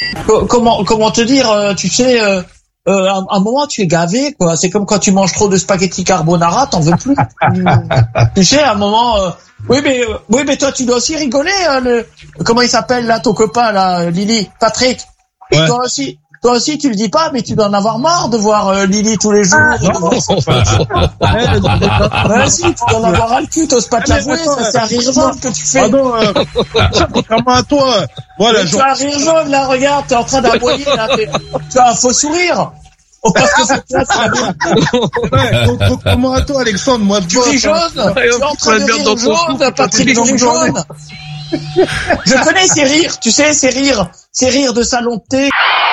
Comment te dire, tu sais, à un moment tu es gavé, quoi. C'est comme quand tu manges trop de spaghetti carbonara, t'en veux plus. Tu sais, à un moment, oui, mais toi tu dois aussi rigoler. Comment il s'appelle là, ton copain là, Lily, Patrick. Ouais. Toi aussi, tu le dis pas, mais tu dois en avoir marre de voir Lily tous les jours. Si, tu dois en avoir ras le cul, t'oses pas te l'avouer, ça c'est un rire jaune que tu fais. Pardon, contrairement à toi, voilà. Tu as un rire jaune, là, regarde, t'es en train d'aboyer, là, tu as un faux sourire. Oh, parce que c'est toi, contrairement à toi, Alexandre, moi, tu ris jaune, tu es en train de rire jaune, Patrick rit jaune. Je connais ces rires, tu sais, ces rires de salon de thé.